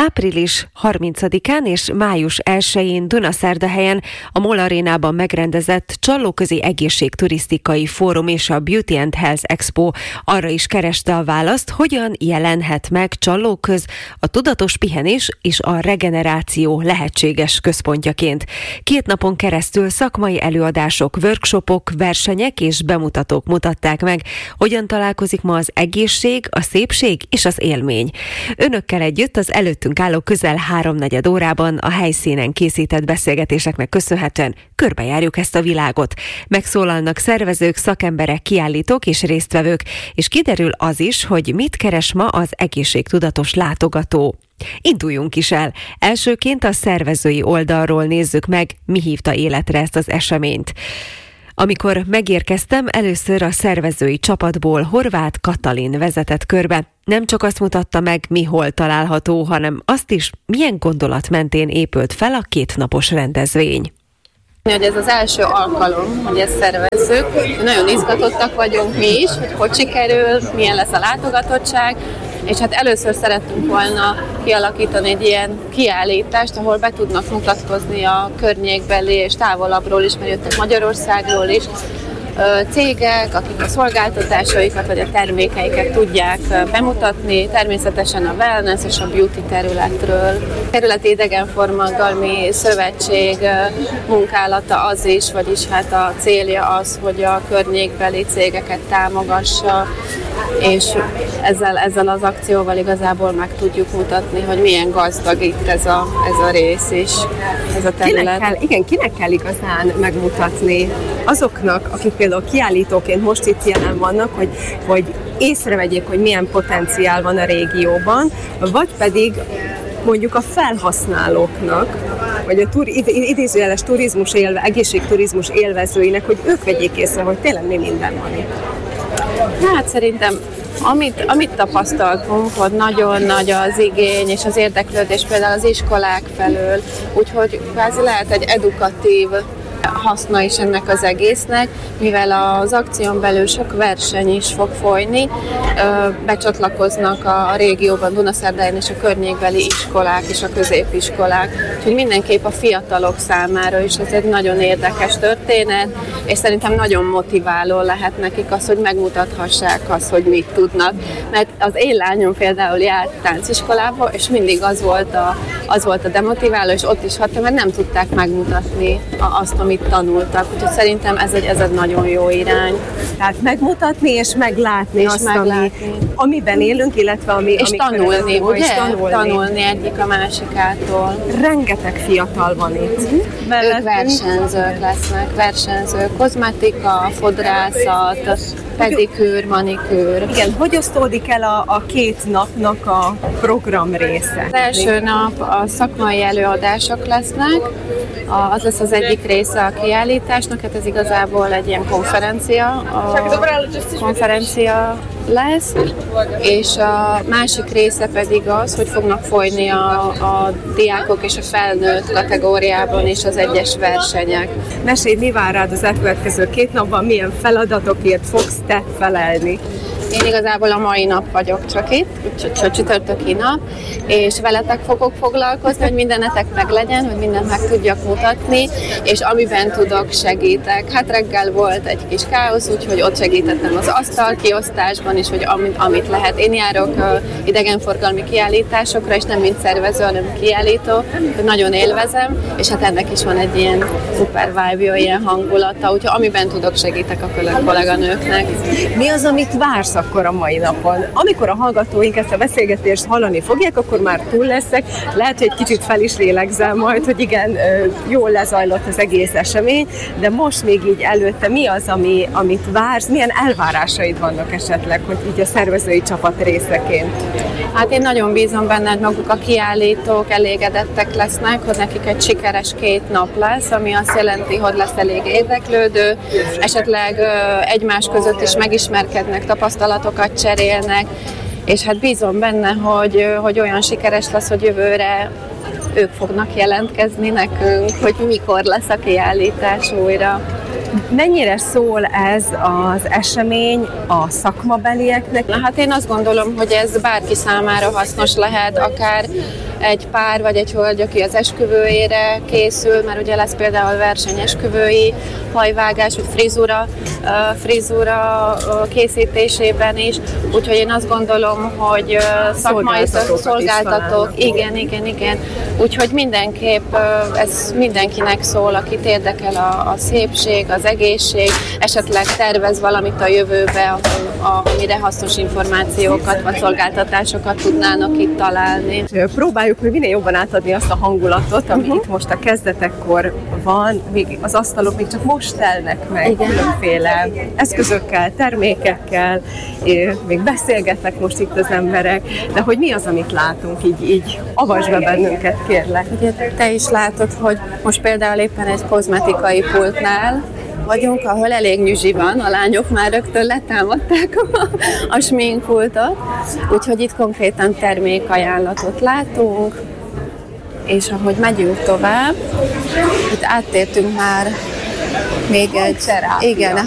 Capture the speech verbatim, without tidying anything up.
Április harmincadikán és május elsején Dunaszerdahelyen a MOL arénában megrendezett Csallóközi Egészségturisztikai Fórum és a Beauty and Health Expo arra is kereste a választ, hogyan jelenhet meg Csallóköz a tudatos pihenés és a regeneráció lehetséges központjaként. Két napon keresztül szakmai előadások, workshopok, versenyek és bemutatók mutatták meg, hogyan találkozik ma az egészség, a szépség és az élmény. Önökkel együtt az előttünk álló közel háromnegyed órában a helyszínen készített beszélgetéseknek köszönhetően körbejárjuk ezt a világot. Megszólalnak szervezők, szakemberek, kiállítók és résztvevők, és kiderül az is, hogy mit keres ma az egészségtudatos látogató. Induljunk is el. Elsőként a szervezői oldalról nézzük meg, mi hívta életre ezt az eseményt. Amikor megérkeztem, először a szervezői csapatból Horváth Katalin vezetett körbe. Nem csak azt mutatta meg, mi hol található, hanem azt is, milyen gondolat mentén épült fel a kétnapos rendezvény. Hogy ez az első alkalom, hogy ezt szervezzük. Nagyon izgatottak vagyunk mi is, hogy hogy sikerül, milyen lesz a látogatottság, és hát először szerettünk volna kialakítani egy ilyen kiállítást, ahol be tudnak mutatkozni a környékbeli és távolabbról is, mert jöttek Magyarországról is cégek, akik a szolgáltatásaikat vagy a termékeiket tudják bemutatni, természetesen a wellness és a beauty területről. A Területi Idegenforgalmi Szövetség munkálata az is, vagyis hát a célja az, hogy a környékbeli cégeket támogassa, és ezzel, ezzel az akcióval igazából meg tudjuk mutatni, hogy milyen gazdag itt ez a, ez a rész is, ez a terület. Kinek kell, igen, kinek kell igazán megmutatni? Azoknak, akik például kiállítóként most itt jelen vannak, hogy, hogy észrevegyék, hogy milyen potenciál van a régióban, vagy pedig mondjuk a felhasználóknak, vagy a tur, idézőjeles turizmus élve, egészségturizmus élvezőinek, hogy ők vegyék észre, hogy tényleg mi minden van itt. Hát szerintem Amit, amit tapasztaltunk, hogy nagyon nagy az igény és az érdeklődés például az iskolák felől, úgyhogy kvázi lehet egy edukatív haszna is ennek az egésznek, mivel az akción belül sok verseny is fog folyni, becsatlakoznak a régióban, Dunaszerdahelyen és a környékbeli iskolák és a középiskolák. Úgyhogy mindenképp a fiatalok számára is ez egy nagyon érdekes történet, és szerintem nagyon motiváló lehet nekik az, hogy megmutathassák azt, hogy mit tudnak. Mert az én lányom például járt tánciskolába, és mindig az volt a, az volt a demotiváló, és ott is hatta, mert nem tudták megmutatni azt, amit tanultak. Úgyhogy szerintem ez egy, ez egy nagyon jó irány. Tehát megmutatni és meglátni és azt, meglátni. Ami, amiben élünk, illetve ami, és tanulni, ugye? És tanulni. tanulni egyik a másikától. Rengeteg fiatal van itt. Uh-huh. Ők versenyzők lesznek, versenyzők, kozmetika, fodrászat, pedikűr, manikűr. Igen, hogy osztódik el a, a két napnak a program része? Az első nap a szakmai előadások lesznek, a, az lesz az egyik része a kiállításnak, hát ez igazából egy ilyen konferencia, a konferencia lesz, és a másik része pedig az, hogy fognak folyni a, a diákok és a felnőtt kategóriában is az egyes versenyek. Mesélj, mi vár rád az elkövetkező két napban, milyen feladatokért fogsz te felelni? Én igazából a mai nap vagyok csak itt, úgyhogy csütörtöki nap, és veletek fogok foglalkozni, hogy mindenetek meg legyen, hogy mindent meg tudjak mutatni, és amiben tudok, segítek. Hát reggel volt egy kis káosz, úgyhogy ott segítettem az asztalkiosztásban is, hogy amit, amit lehet. Én járok uh, idegenforgalmi kiállításokra, és nem mint szervező, hanem kiállító, hogy nagyon élvezem, és hát ennek is van egy ilyen szuper vibe, ilyen hangulata, úgyhogy amiben tudok, segítek a kolléganőknek. Mi az, amit vársz akkor a mai napon? Amikor a hallgatóink ezt a beszélgetést hallani fogják, akkor már túl leszek. Lehet, hogy egy kicsit fel is lélegzel majd, hogy igen, jól lezajlott az egész esemény, de most még így előtte mi az, ami, amit vársz? Milyen elvárásaid vannak esetleg, hogy így a szervezői csapat részeként? Hát én nagyon bízom benne, hogy maguk a kiállítók elégedettek lesznek, hogy nekik egy sikeres két nap lesz, ami azt jelenti, hogy lesz elég érdeklődő, esetleg egymás között is megismerkednek, tapasztalatokat cserélnek, és hát bízom benne, hogy, hogy olyan sikeres lesz, hogy jövőre ők fognak jelentkezni nekünk, hogy mikor lesz a kiállítás újra. Mennyire szól ez az esemény a szakmabelieknek? Na hát én azt gondolom, hogy ez bárki számára hasznos lehet, akár egy pár vagy egy hölgy, aki az esküvőjére készül, mert ugye lesz például versenyesküvői hajvágás, vagy frizura, frizura készítésében is, úgyhogy én azt gondolom, hogy szakmai szolgáltatók, igen, igen, igen, úgyhogy mindenképp ez mindenkinek szól, akit érdekel a, a szépség, az egészség, esetleg tervez valamit a jövőbe, amire hasznos információkat vagy szolgáltatásokat tudnának itt találni. Próbáljuk hogy minél jobban átadni azt a hangulatot, ami uh-huh. itt most a kezdetekkor van, még az asztalok még csak most telnek meg. Igen. Különféle eszközökkel, termékekkel, még beszélgetnek most itt az emberek, de hogy mi az, amit látunk, így, így avasd be bennünket, kérlek. Ugye te is látod, hogy most például éppen egy kozmetikai pultnál vagyunk, ahol elég nyüzsi van, a lányok már rögtön letámadták a, a sminkpultot, úgyhogy itt konkrétan termékajánlatot látunk, és ahogy megyünk tovább, itt áttértünk már még egy, igen,